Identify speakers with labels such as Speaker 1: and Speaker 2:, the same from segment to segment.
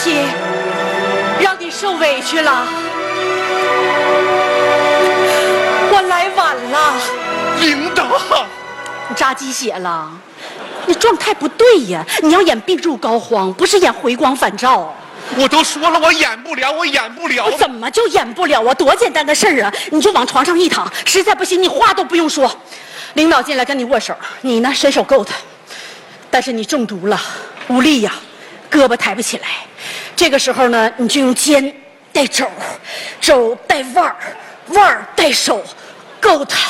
Speaker 1: 起，让你受委屈了。我来晚了。
Speaker 2: 领导，
Speaker 1: 你扎鸡血了？你状态不对呀！你要演病入膏肓，不是演回光返照。
Speaker 2: 我都说了，我演不了，我演不了。
Speaker 1: 怎么就演不了啊？多简单的事儿啊！你就往床上一躺，实在不行，你话都不用说。领导进来跟你握手，你呢伸手够他，但是你中毒了，无力呀，胳膊抬不起来。这个时候呢，你就用肩带肘，肘带腕儿，腕儿带手，够他。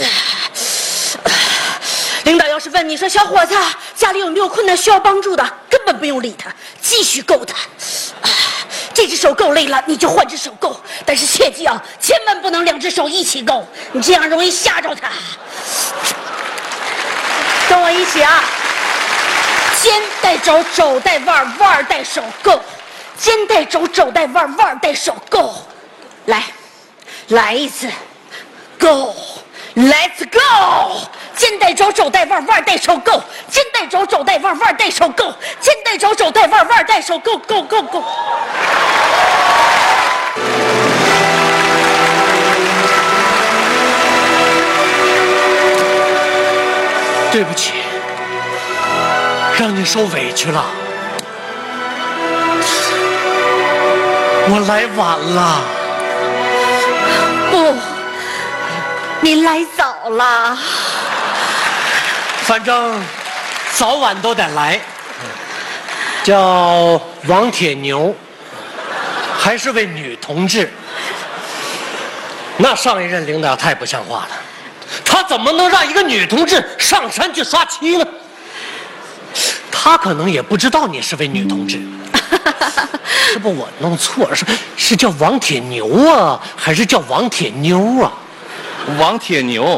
Speaker 1: 领导要是问你说小伙子家里有没有困难需要帮助的，根本不用理他，继续够他。这只手够累了，你就换只手够，但是切记啊，千万不能两只手一起够，你这样容易吓着他。跟我一起啊，肩带肘，肘带腕，腕带手够；肩带肘，肘带腕，腕带手够。来一次 ，Go， Let's go。肩带肘，肘带腕，腕带手够；肩带肘，肘带腕，腕带手够；肩带肘，肘带腕，腕带手够。
Speaker 3: 对不起，让你受委屈了。我来晚了。
Speaker 1: 不，你来早了。
Speaker 3: 反正早晚都得来。叫王铁牛，还是位女同志。那上一任领导太不像话了，他怎么能让一个女同志上山去刷漆呢？他可能也不知道你是位女同志。是不我弄错了？是叫王铁牛啊，还是叫王铁妞啊？
Speaker 2: 王铁牛。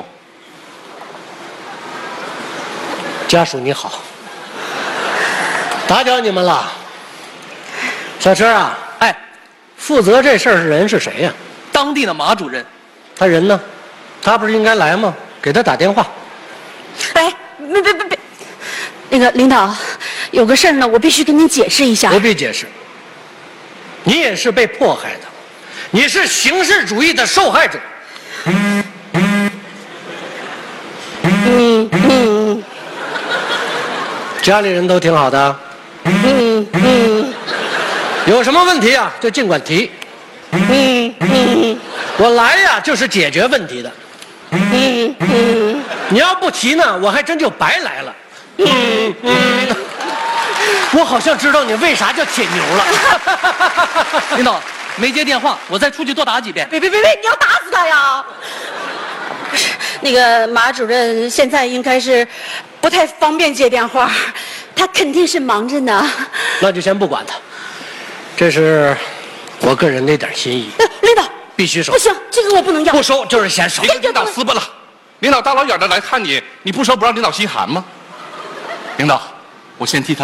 Speaker 3: 家属你好，打搅你们了。小陈啊，
Speaker 4: 哎，
Speaker 3: 负责这事儿的人是谁呀？
Speaker 4: 当地的马主任。
Speaker 3: 他人呢？他不是应该来吗？给他打电话。
Speaker 1: 哎，别，那个领导，有个事儿呢，我必须跟您解释一下。
Speaker 3: 不必解释，你也是被迫害的，你是形式主义的受害者。家里人都挺好的。有什么问题啊，就尽管提。我来呀，就是解决问题的。你要不提呢，我还真就白来了。我好像知道你为啥叫铁牛了。
Speaker 4: 领导没接电话，我再出去多打几遍。
Speaker 1: 别，你要打死他呀！不是，那个马主任现在应该是不太方便接电话，他肯定是忙着呢。
Speaker 3: 那就先不管他，这是我个人的一点心意。
Speaker 1: 领导
Speaker 3: 必须收。
Speaker 1: 不行，这个我不能要。
Speaker 3: 不收就是嫌少。
Speaker 2: 领导撕巴了，领导大老远的来看你，你不收不让领导心寒吗？领导，我先替他